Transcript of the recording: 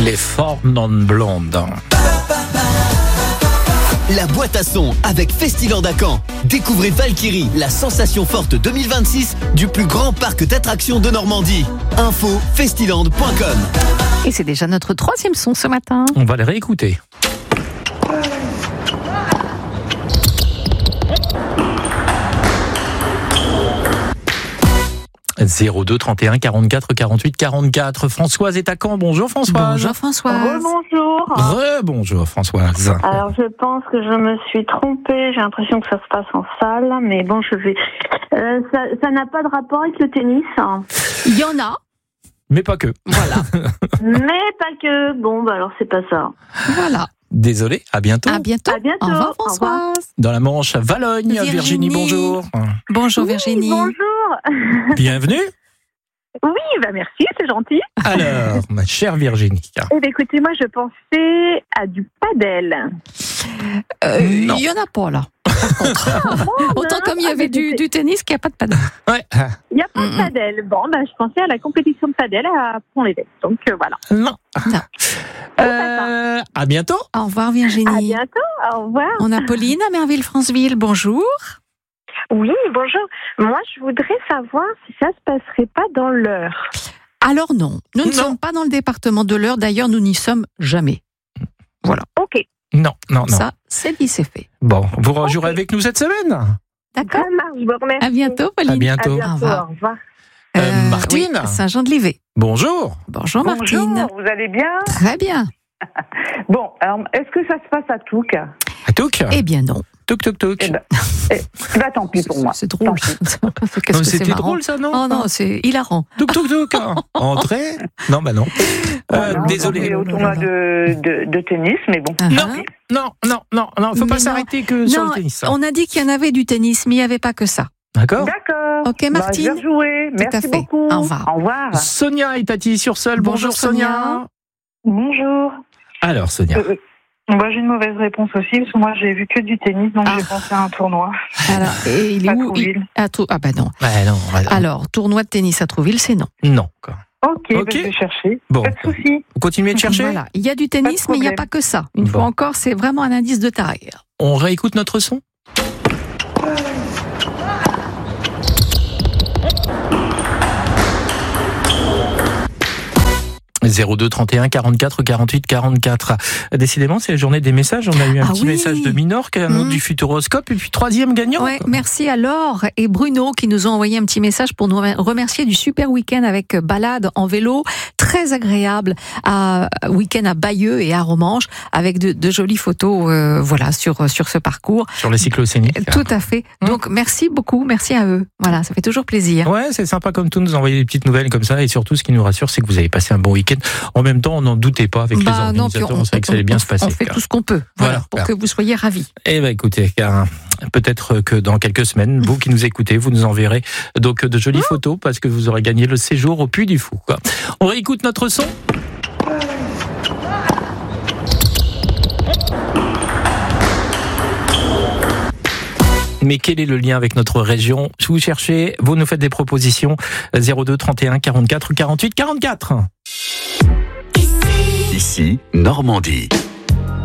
Les Four Non Blondes. La boîte à son avec Festiland à Caen. Découvrez Valkyrie, la sensation forte 2026 du plus grand parc d'attractions de Normandie. Info festiland.com. Et c'est déjà notre 3e son ce matin. On va les réécouter. « 02 31 44 48 44. Françoise est à Caen. Bonjour Françoise. Bonjour Françoise. Rebonjour. Rebonjour Françoise. Alors je pense que je me suis trompée. J'ai l'impression que ça se passe en salle, mais bon, je vais. Ça n'a pas de rapport avec le tennis. Il y en a. Mais pas que. Voilà. Mais pas que. Bon, bah alors c'est pas ça. Voilà. Désolé, à bientôt. À bientôt. À bientôt. Au revoir Au revoir. Françoise. Dans la Manche, à Valogne. Virginie, bonjour. Bonjour Oui, Virginie. bonjour. Bienvenue. Oui, bah merci, c'est gentil. Alors, ma chère Virginie. Eh bien, écoutez, moi je pensais à du padel. Il Non. y en a pas là. Par contre. Autant comme il y avait du tennis qu'il n'y a pas de padel. Ouais. Il n'y a pas de padel. Bon, bah je pensais à la compétition de padel à Pont-l'Évêque. Donc voilà. Non. Non. À bientôt. Au revoir À Virginie. bientôt. Au revoir. On a Pauline à Merville-Franceville. Bonjour. Oui, bonjour. Moi, je voudrais savoir si ça se passerait pas dans l'Eure. Alors non, nous ne Non. sommes pas dans le département de l'Eure. D'ailleurs, nous n'y sommes jamais. Voilà. Ok. Non. Ça, c'est dit, c'est fait. Bon, vous rejouerez avec nous cette semaine. D'accord. Ça marche, je vous remercie. À bientôt, Pauline. À bientôt. À bientôt, Au revoir. au revoir. Martine. oui, Saint-Jean-de-Livet. Bonjour. Bonjour Martine. vous allez bien? Très bien. Bon, alors, est-ce que ça se passe à Touques? À Touques. Eh bien non. Touc, touc, touc. Eh ben, bah tant pis pour moi. C'est drôle. Qu'est-ce Non, que c'est c'était marrant. drôle ça, non? Oh non, c'est hilarant. Touc, touc, touc. Entrée? Non, bah non. Non, Désolé. on est au tournoi de tennis, mais bon. Non, faut Mais pas non. s'arrêter que sur Non, le tennis. on a dit qu'il y en avait du tennis, mais il n'y avait pas que ça. D'accord? D'accord. Ok, Martine. Bah, je vais jouer. Tout à Merci fait. beaucoup. Au revoir. Au revoir. Sonia et Tati sur Seul. Bonjour Sonia. Bonjour. Alors Sonia. Moi, j'ai une mauvaise réponse aussi, parce que moi, j'ai vu que du tennis, donc j'ai pensé à un tournoi. Alors, et il est À où Trouville. Ah bah non. Ouais, non, voilà. Alors, tournoi de tennis à Trouville, c'est non. Non. Quoi. Ok, bah, je vais chercher. Bon. Pas de souci. Vous continuez de chercher? Voilà. Il y a du tennis, Pas de mais il n'y a problème. pas que ça. Une Bon. fois encore, c'est vraiment un indice de taille. On réécoute notre son? « 02 31 44 48 44. Décidément, c'est la journée des messages. On a eu un petit oui. message de Minorque, un autre du Futuroscope, et puis 3e gagnant. Ouais, merci à Laure et Bruno qui nous ont envoyé un petit message pour nous remercier du super week-end avec balade en vélo, très agréable, week-end à Bayeux et à Romanche, avec de jolies photos, voilà, sur ce parcours. Sur les cyclocéniques. Tout à fait. Donc merci beaucoup, merci à eux. Voilà, ça fait toujours plaisir. Ouais, c'est sympa comme tout, nous envoyer des petites nouvelles comme ça, et surtout, ce qui nous rassure, c'est que vous avez passé un bon week-end. En même temps, on n'en doutait pas avec les Non, puis organisateurs, on savait que ça allait bien se passer. On fait tout ce qu'on peut, voilà, pour que vous soyez ravis. Eh ben, écoutez, peut-être que dans quelques semaines, vous qui nous écoutez, vous nous enverrez donc de jolies photos parce que vous aurez gagné le séjour au Puy du Fou, quoi. On réécoute notre son. Mais quel est le lien avec notre région? Si vous cherchez, vous nous faites des propositions. 02 31 44 48 44. Ici, Normandie.